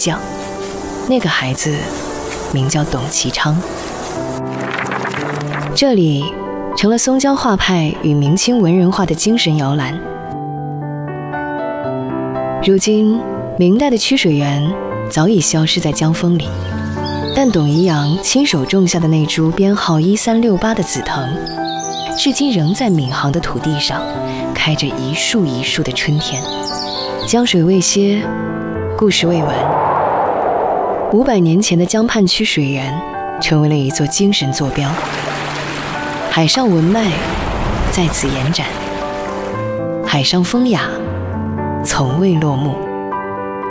将。那个孩子名叫董其昌。这里成了松江画派与明清文人画的精神摇篮。如今，明代的曲水园早已消失在江风里，但董宜阳亲手种下的那株编号1368的紫藤，至今仍在闵行的土地上开着一树一树的春天。江水未歇，故事未完。500年前的江畔曲水园成为了一座精神坐标，海上文脉在此延展，海上风雅从未落幕。